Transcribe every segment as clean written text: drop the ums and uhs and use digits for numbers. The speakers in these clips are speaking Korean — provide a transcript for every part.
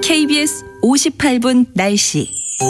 KBS 58분 날씨.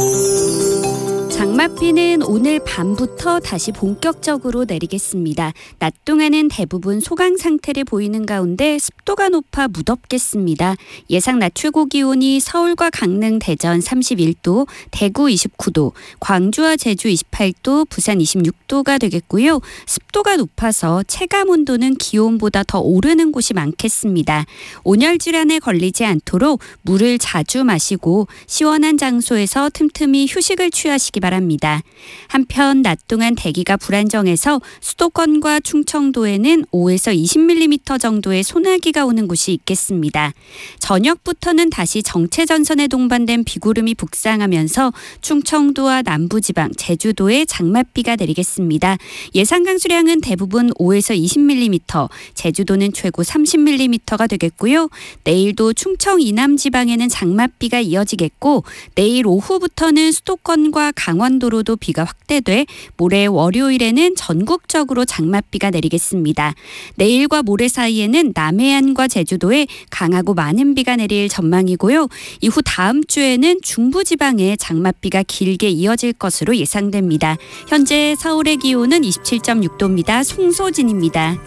장맛비는 오늘 밤부터 다시 본격적으로 내리겠습니다. 낮 동안은 대부분 소강 상태를 보이는 가운데 습도가 높아 무덥겠습니다. 예상 낮 최고 기온이 서울과 강릉, 대전 31도, 대구 29도, 광주와 제주 28도, 부산 26도가 되겠고요. 습도가 높아서 체감 온도는 기온보다 더 오르는 곳이 많겠습니다. 온열 질환에 걸리지 않도록 물을 자주 마시고 시원한 장소에서 틈틈이 휴식을 취하시기 바랍니다. 한편 낮 동안 대기가 불안정해서 수도권과 충청도에는 5에서 20mm 정도의 소나기가 오는 곳이 있겠습니다. 저녁부터는 다시 정체전선에 동반된 비구름이 북상하면서 충청도와 남부지방, 제주도에 장맛비가 내리겠습니다. 예상 강수량은 대부분 5에서 20mm, 제주도는 최고 30mm가 되겠고요. 내일도 충청 이남 지방에는 장맛비가 이어지겠고 내일 오후부터는 수도권과 강원도로도 비가 확대돼 모레 월요일에는 전국적으로 장맛비가 내리겠습니다. 내일과 모레 사이에는 남해안과 제주도에 강하고 많은 비가 내릴 전망이고요. 이후 다음 주에는 중부지방에 장맛비가 길게 이어질 것으로 예상됩니다. 현재 서울의 기온은 27.6도입니다. 송소진입니다.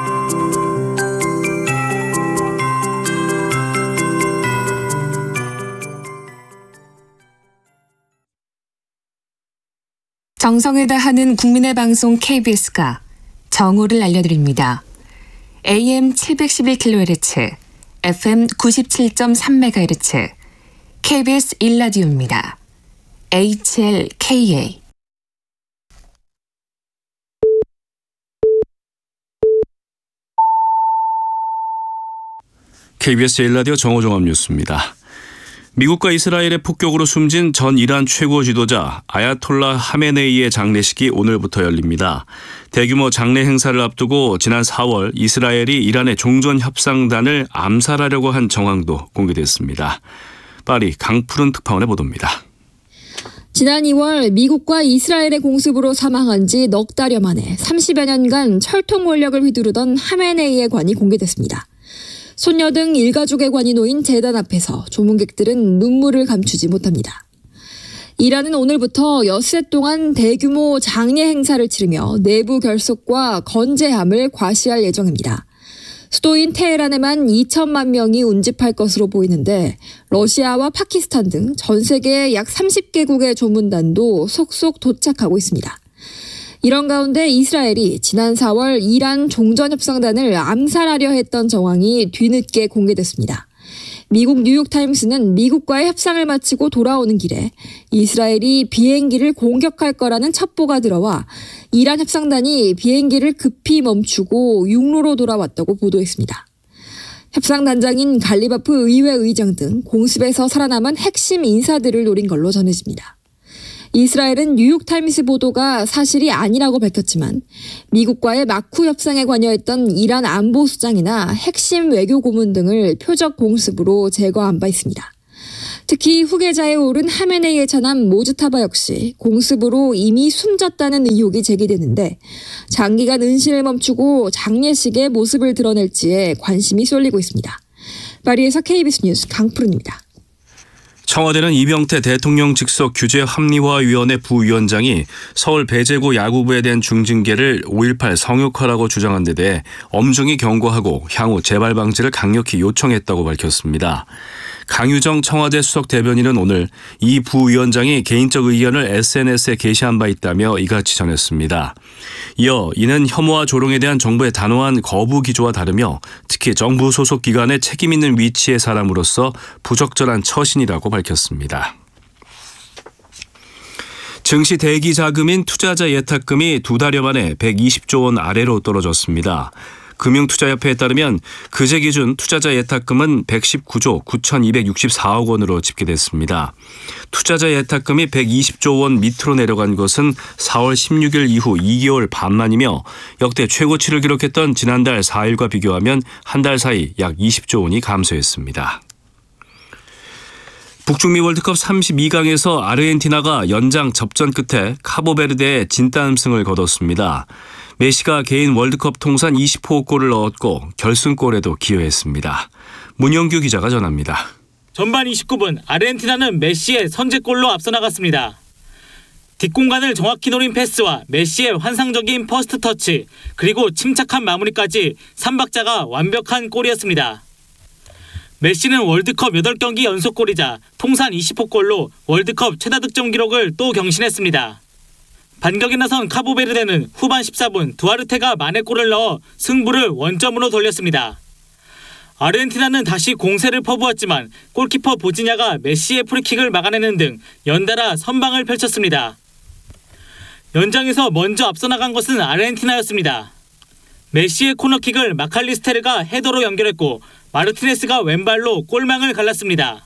정성을 다하는 국민의 방송 KBS가 정오를 알려드립니다. AM 711kHz, FM 97.3MHz, KBS 1라디오입니다. HLKA. KBS 1라디오 정오종합 뉴스입니다. 미국과 이스라엘의 폭격으로 숨진 전 이란 최고 지도자 아야톨라 하메네이의 장례식이 오늘부터 열립니다. 대규모 장례 행사를 앞두고 지난 4월 이스라엘이 이란의 종전협상단을 암살하려고 한 정황도 공개됐습니다. 파리 강푸른 특파원의 보도입니다. 지난 2월 미국과 이스라엘의 공습으로 사망한 지 넉 달여 만에 30여 년간 철통 권력을 휘두르던 하메네이의 관이 공개됐습니다. 손녀 등 일가족의 관이 놓인 재단 앞에서 조문객들은 눈물을 감추지 못합니다. 이란은 오늘부터 엿새 동안 대규모 장례 행사를 치르며 내부 결속과 건재함을 과시할 예정입니다. 수도인 테헤란에만 2천만 명이 운집할 것으로 보이는데 러시아와 파키스탄 등 전 세계 약 30개국의 조문단도 속속 도착하고 있습니다. 이런 가운데 이스라엘이 지난 4월 이란 종전협상단을 암살하려 했던 정황이 뒤늦게 공개됐습니다. 미국 뉴욕타임스는 미국과의 협상을 마치고 돌아오는 길에 이스라엘이 비행기를 공격할 거라는 첩보가 들어와 이란 협상단이 비행기를 급히 멈추고 육로로 돌아왔다고 보도했습니다. 협상단장인 갈리바프 의회 의장 등 공습에서 살아남은 핵심 인사들을 노린 걸로 전해집니다. 이스라엘은 뉴욕타임스 보도가 사실이 아니라고 밝혔지만 미국과의 마쿠 협상에 관여했던 이란 안보수장이나 핵심 외교 고문 등을 표적 공습으로 제거한 바 있습니다. 특히 후계자에 오른 하메네이의 차남 모즈타바 역시 공습으로 이미 숨졌다는 의혹이 제기되는데 장기간 은신을 멈추고 장례식의 모습을 드러낼지에 관심이 쏠리고 있습니다. 파리에서 KBS 뉴스 강푸른입니다. 청와대는 이병태 대통령 직속 규제합리화위원회 부위원장이 서울 배제구 야구부에 대한 중징계를 5.18 성역화라고 주장한 데 대해 엄중히 경고하고 향후 재발 방지를 강력히 요청했다고 밝혔습니다. 강유정 청와대 수석 대변인은 오늘 이 부위원장이 개인적 의견을 SNS에 게시한 바 있다며 이같이 전했습니다. 이어 이는 혐오와 조롱에 대한 정부의 단호한 거부 기조와 다르며 특히 정부 소속 기관의 책임 있는 위치의 사람으로서 부적절한 처신이라고 밝혔습니다. 증시 대기 자금인 투자자 예탁금이 2달여 만에 120조 원 아래로 떨어졌습니다. 금융투자협회에 따르면 그제 기준 투자자 예탁금은 119조 9,264억 원으로 집계됐습니다. 투자자 예탁금이 120조 원 밑으로 내려간 것은 4월 16일 이후 2개월 반 만이며 역대 최고치를 기록했던 지난달 4일과 비교하면 한 달 사이 약 20조 원이 감소했습니다. 북중미 월드컵 32강에서 아르헨티나가 연장 접전 끝에 카보베르데에 진땀승을 거뒀습니다. 메시가 개인 월드컵 통산 20호 골을 넣었고 결승골에도 기여했습니다. 문영규 기자가 전합니다. 전반 29분 아르헨티나는 메시의 선제골로 앞서 나갔습니다. 뒷공간을 정확히 노린 패스와 메시의 환상적인 퍼스트 터치, 그리고 침착한 마무리까지 3박자가 완벽한 골이었습니다. 메시는 월드컵 8경기 연속골이자 통산 20호골로 월드컵 최다 득점 기록을 또 경신했습니다. 반격에 나선 카보베르데는 후반 14분 두아르테가 만회골을 넣어 승부를 원점으로 돌렸습니다. 아르헨티나는 다시 공세를 퍼부었지만 골키퍼 보지냐가 메시의 프리킥을 막아내는 등 연달아 선방을 펼쳤습니다. 연장에서 먼저 앞서 나간 것은 아르헨티나였습니다. 메시의 코너킥을 마칼리스테르가 헤더로 연결했고 마르티네스가 왼발로 골망을 갈랐습니다.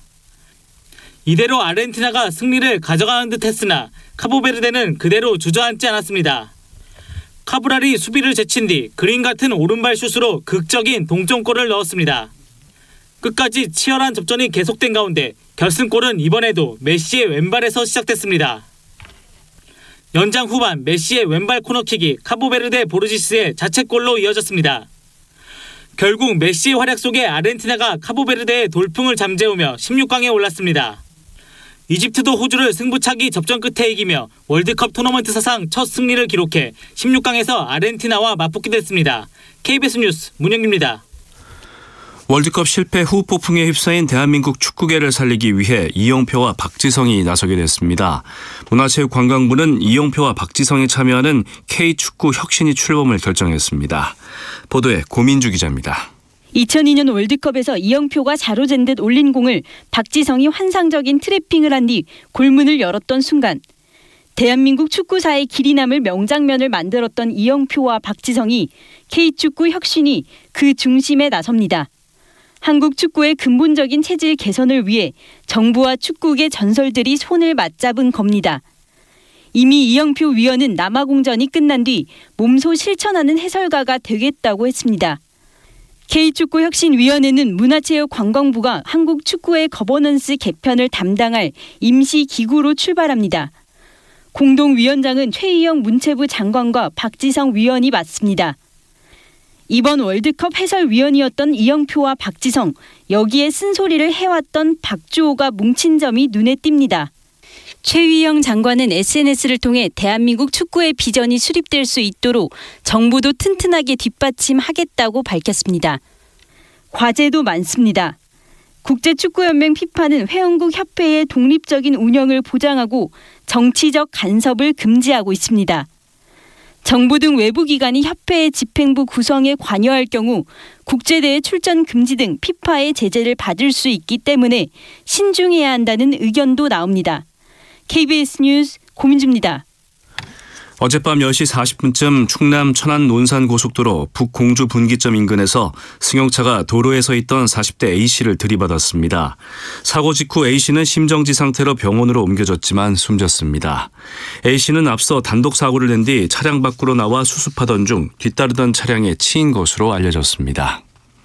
이대로 아르헨티나가 승리를 가져가는 듯 했으나 카보베르데는 그대로 주저앉지 않았습니다. 카브랄이 수비를 제친 뒤 그림 같은 오른발 슛으로 극적인 동점골을 넣었습니다. 끝까지 치열한 접전이 계속된 가운데 결승골은 이번에도 메시의 왼발에서 시작됐습니다. 연장 후반 메시의 왼발 코너킥이 카보베르데 보르지스의 자책골로 이어졌습니다. 결국 메시의 활약 속에 아르헨티나가 카보베르데의 돌풍을 잠재우며 16강에 올랐습니다. 이집트도 호주를 승부차기 접전 끝에 이기며 월드컵 토너먼트 사상 첫 승리를 기록해 16강에서 아르헨티나와 맞붙게 됐습니다. KBS 뉴스 문영기입니다. 월드컵 실패 후 폭풍에 휩싸인 대한민국 축구계를 살리기 위해 이영표와 박지성이 나서게 됐습니다. 문화체육관광부는 이영표와 박지성이 참여하는 K축구 혁신이 출범을 결정했습니다. 보도에 고민주 기자입니다. 2002년 월드컵에서 이영표가 자로잰 듯 올린 공을 박지성이 환상적인 트래핑을 한 뒤 골문을 열었던 순간 대한민국 축구사의 길이 남을 명장면을 만들었던 이영표와 박지성이 K축구 혁신이 그 중심에 나섭니다. 한국 축구의 근본적인 체질 개선을 위해 정부와 축구계 전설들이 손을 맞잡은 겁니다. 이미 이영표 위원은 남아공전이 끝난 뒤 몸소 실천하는 해설가가 되겠다고 했습니다. K축구혁신위원회는 문화체육관광부가 한국 축구의 거버넌스 개편을 담당할 임시기구로 출발합니다. 공동위원장은 최희영 문체부 장관과 박지성 위원이 맡습니다. 이번 월드컵 해설위원이었던 이영표와 박지성, 여기에 쓴소리를 해왔던 박주호가 뭉친 점이 눈에 띕니다. 최희영 장관은 SNS를 통해 대한민국 축구의 비전이 수립될 수 있도록 정부도 튼튼하게 뒷받침하겠다고 밝혔습니다. 과제도 많습니다. 국제축구연맹 FIFA는 회원국 협회의 독립적인 운영을 보장하고 정치적 간섭을 금지하고 있습니다. 정부 등 외부기관이 협회의 집행부 구성에 관여할 경우 국제대회 출전 금지 등 FIFA의 제재를 받을 수 있기 때문에 신중해야 한다는 의견도 나옵니다. KBS 뉴스 고민주입니다. 어젯밤 10시 40분쯤 충남 천안 논산 고속도로 북공주 분기점 인근에서 승용차가 도로에 서 있던 40대 A씨를 들이받았습니다. 사고 직후 A씨는 심정지 상태로 병원으로 옮겨졌지만 숨졌습니다. A씨는 앞서 단독 사고를 낸 뒤 차량 밖으로 나와 수습하던 중 뒤따르던 차량에 치인 것으로 알려졌습니다.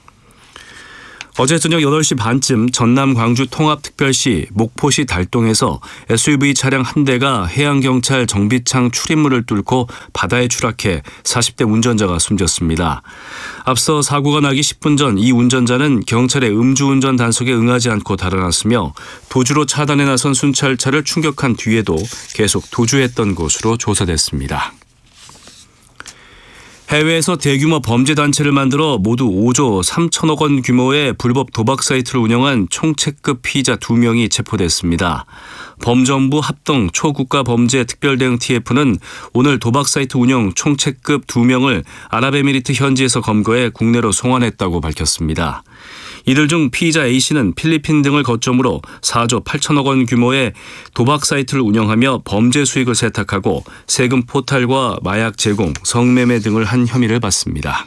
어제 저녁 8시 반쯤 전남 광주 통합특별시 목포시 달동에서 SUV 차량 한 대가 해양경찰 정비창 출입문을 뚫고 바다에 추락해 40대 운전자가 숨졌습니다. 앞서 사고가 나기 10분 전 이 운전자는 경찰의 음주운전 단속에 응하지 않고 달아났으며 도주로 차단에 나선 순찰차를 충격한 뒤에도 계속 도주했던 것으로 조사됐습니다. 해외에서 대규모 범죄 단체를 만들어 모두 5조 3천억 원 규모의 불법 도박 사이트를 운영한 총책급 피의자 2명이 체포됐습니다. 범정부 합동 초국가 범죄 특별대응 TF는 오늘 도박 사이트 운영 총책급 2명을 아랍에미리트 현지에서 검거해 국내로 송환했다고 밝혔습니다. 이들 중 피의자 A씨는 필리핀 등을 거점으로 4조 8천억 원 규모의 도박 사이트를 운영하며 범죄 수익을 세탁하고 세금 포탈과 마약 제공, 성매매 등을 한 혐의를 받습니다.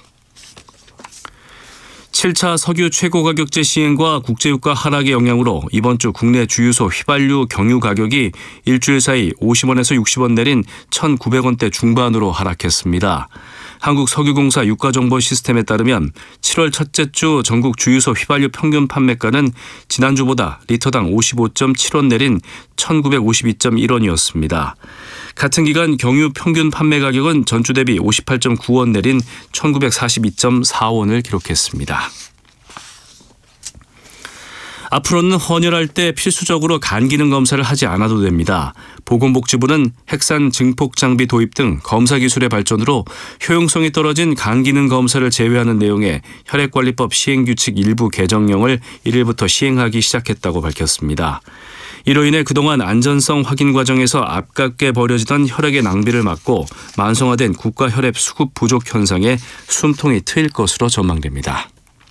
7차 석유 최고가격제 시행과 국제유가 하락의 영향으로 이번 주 국내 주유소 휘발유 경유 가격이 일주일 사이 50원에서 60원 내린 1,900원대 중반으로 하락했습니다. 한국석유공사 유가정보 시스템에 따르면 7월 첫째 주 전국 주유소 휘발유 평균 판매가는 지난주보다 리터당 55.7원 내린 1,952.1원이었습니다. 같은 기간 경유 평균 판매 가격은 전주 대비 58.9원 내린 1,942.4원을 기록했습니다. 앞으로는 헌혈할 때 필수적으로 간 기능 검사를 하지 않아도 됩니다. 보건복지부는 핵산 증폭 장비 도입 등 검사 기술의 발전으로 효용성이 떨어진 간 기능 검사를 제외하는 내용의 혈액관리법 시행규칙 일부 개정령을 1일부터 시행하기 시작했다고 밝혔습니다. 이로 인해 그동안 안전성 확인 과정에서 아깝게 버려지던 혈액의 낭비를 막고 만성화된 국가 혈액 수급 부족 현상에 숨통이 트일 것으로 전망됩니다.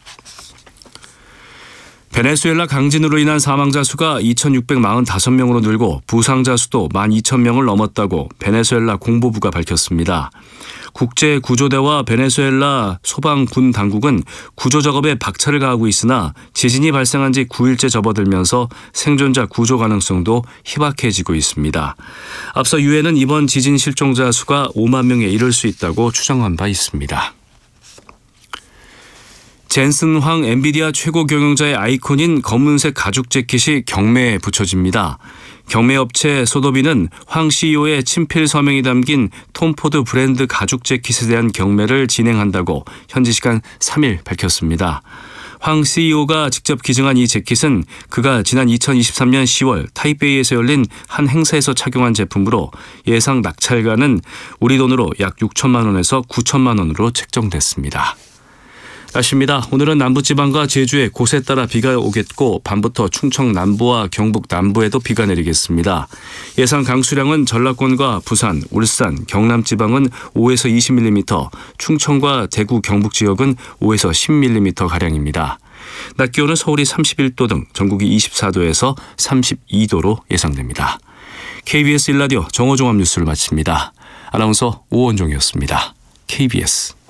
베네수엘라 강진으로 인한 사망자 수가 2,645명으로 늘고 부상자 수도 12,000명을 넘었다고 베네수엘라 공보부가 밝혔습니다. 국제구조대와 베네수엘라 소방군 당국은 구조 작업에 박차를 가하고 있으나 지진이 발생한 지 9일째 접어들면서 생존자 구조 가능성도 희박해지고 있습니다. 앞서 유엔은 이번 지진 실종자 수가 5만 명에 이를 수 있다고 추정한 바 있습니다. 젠슨 황 엔비디아 최고 경영자의 아이콘인 검은색 가죽 재킷이 경매에 붙여집니다. 경매업체 소더비는 황 CEO의 친필 서명이 담긴 톰 포드 브랜드 가죽 재킷에 대한 경매를 진행한다고 현지 시간 3일 밝혔습니다. 황 CEO가 직접 기증한 이 재킷은 그가 지난 2023년 10월 타이베이에서 열린 한 행사에서 착용한 제품으로 예상 낙찰가는 우리 돈으로 약 6천만 원에서 9천만 원으로 책정됐습니다. 날씨입니다. 오늘은 남부지방과 제주에 곳에 따라 비가 오겠고 밤부터 충청 남부와 경북 남부에도 비가 내리겠습니다. 예상 강수량은 전라권과 부산, 울산, 경남지방은 5에서 20mm, 충청과 대구, 경북 지역은 5에서 10mm가량입니다. 낮 기온은 서울이 31도 등 전국이 24도에서 32도로 예상됩니다. KBS 1라디오 정오종합 뉴스를 마칩니다. 아나운서 오원종이었습니다. KBS